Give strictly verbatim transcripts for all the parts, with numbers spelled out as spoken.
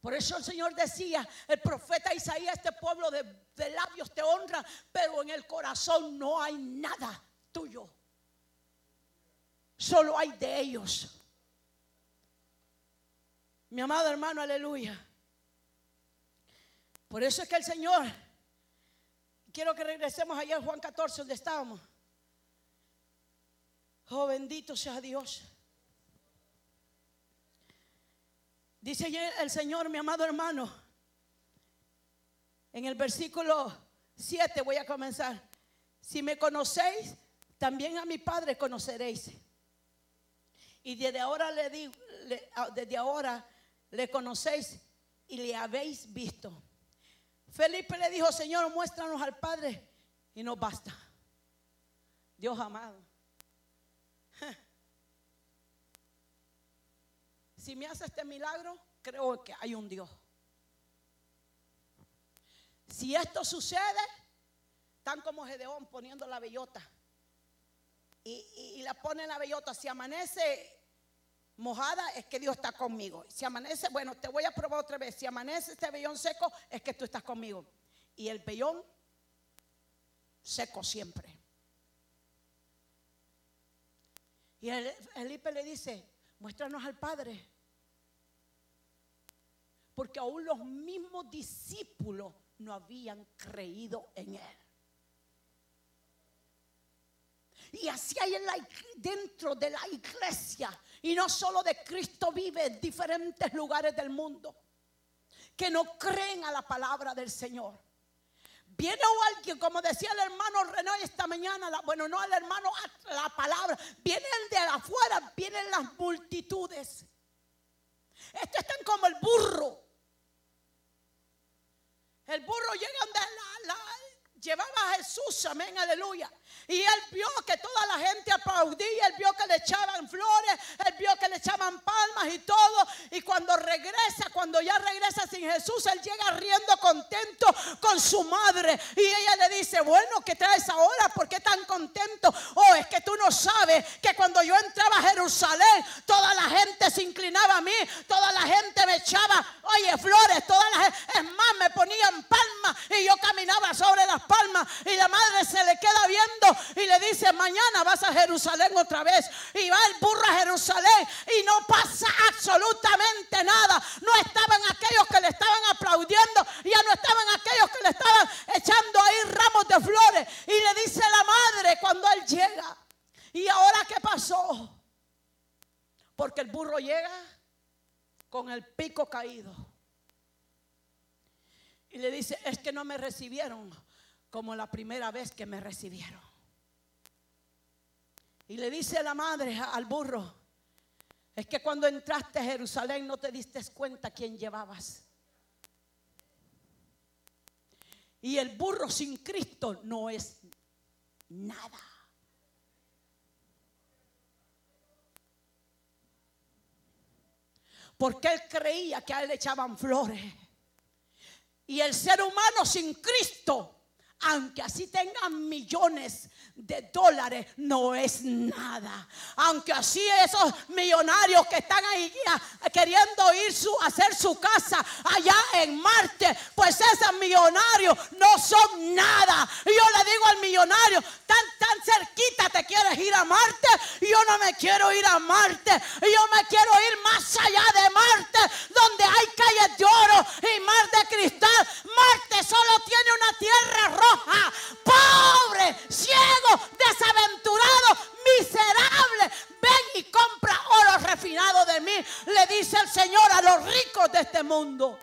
Por eso el Señor decía, el profeta Isaías, este pueblo de, de labios te honra, pero en el corazón no hay nada tuyo. Solo hay de ellos. Mi amado hermano, aleluya. Por eso es que el Señor, quiero que regresemos allá a Juan catorce donde estábamos. Oh, bendito sea Dios. Dice el Señor, mi amado hermano, en el versículo siete voy a comenzar. Si me conocéis, también a mi Padre conoceréis. Y desde ahora le digo, le, desde ahora le conocéis y le habéis visto. Felipe le dijo, Señor, muéstranos al Padre y nos basta. Dios amado. Si me hace este milagro, creo que hay un Dios. Si esto sucede, tan como Gedeón poniendo la bellota y, y, y la pone en la bellota, si amanece mojada es que Dios está conmigo. Si amanece, bueno, te voy a probar otra vez. Si amanece este vellón seco es que tú estás conmigo. Y el vellón seco siempre. Y el, Felipe le dice, muéstranos al Padre. Porque aún los mismos discípulos no habían creído en él. Y así hay en la, dentro de la iglesia, y no solo de Cristo vive en diferentes lugares del mundo, que no creen a la palabra del Señor. Viene alguien, como decía el hermano René esta mañana, la, bueno, no el hermano, a la palabra, vienen de afuera, vienen las multitudes. Estos están como el burro. El burro llega donde la, la, llevaba a Jesús, amén, aleluya. Y él vio que toda la gente aplaudía, él vio que le echaban flores, él vio que le echaban palmas y todo. Y cuando regresa, cuando ya regresa sin Jesús, él llega riendo contento con su madre. Y ella le dice, bueno, ¿qué traes ahora? ¿Por qué tan contento? Oh, es que tú no sabes que cuando yo entraba a Jerusalén, toda la gente se inclinaba a mí, toda la gente me echaba, oye, flores, toda la gente, es más, me ponían palmas y yo caminaba sobre las palmas. Y la madre se le queda viendo y le dice, mañana vas a Jerusalén otra vez. Y va el burro a Jerusalén y no pasa absolutamente nada. No estaban aquellos que le estaban aplaudiendo, ya no estaban aquellos que le estaban echando ahí ramos de flores. Y le dice la madre cuando él llega, ¿y ahora qué pasó? Porque el burro llega con el pico caído y le dice, es que no me recibieron como la primera vez que me recibieron. Y le dice la madre al burro, es que cuando entraste a Jerusalén no te diste cuenta quién llevabas. Y el burro sin Cristo no es nada. Porque él creía que a él le echaban flores. Y el ser humano sin Cristo, aunque así tengan millones de dólares, no es nada. Aunque así esos millonarios que están ahí queriendo ir su, hacer su casa allá en Marte, pues esos millonarios no son nada. Y yo le digo al millonario, tan, tan cerquita te quieres ir a Marte. Y yo no me quiero ir a Marte. Y yo me quiero ir más allá de Marte, donde hay calles de oro y mar de cristal. Marte solo tiene una tierra roja, pobre, ciego, desaventurado, miserable. Ven y compra oro refinado de mí, le dice el Señor a los ricos de este mundo.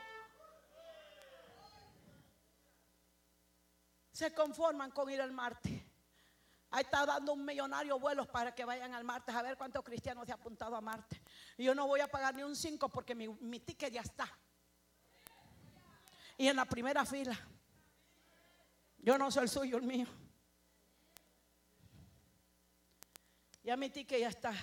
Se conforman con ir al Marte. Ahí está dando un millonario vuelos para que vayan al Marte. A ver cuántos cristianos se han apuntado a Marte. Y yo no voy a pagar ni un cinco porque mi, mi ticket ya está. Y en la primera fila. Yo no soy el suyo, el mío. Ya mi ticket ya está.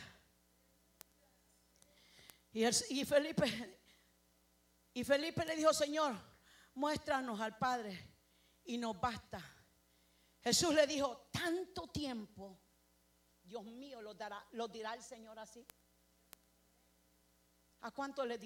Y, el, y Felipe y Felipe le dijo, Señor, muéstranos al Padre y nos basta. Jesús le dijo, tanto tiempo, Dios mío, lo dará, lo dirá el Señor así. ¿A cuánto le dirá?